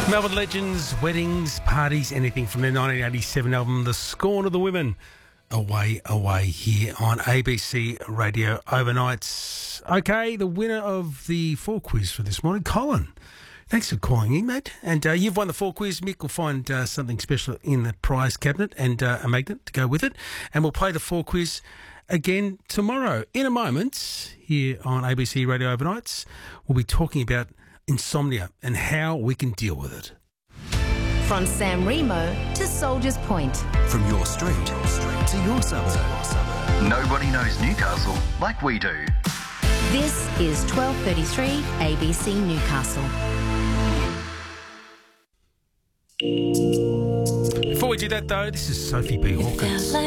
Melbourne legends, weddings, parties, anything from their 1987 album, The Scorn of the Women. Away here on ABC Radio Overnights. Okay, the winner of the 4 quiz for this morning, Colin. Thanks for calling in, mate. And you've won the 4 quiz. Mick will find something special in the prize cabinet and a magnet to go with it. And we'll play the 4 quiz again tomorrow. In a moment, here on ABC Radio Overnights, we'll be talking about insomnia and how we can deal with it. From San Remo to Soldiers Point. From your street to your suburb. Nobody knows Newcastle like we do. This is 1233 ABC Newcastle. Before we do that, though, this is Sophie B. Hawkins.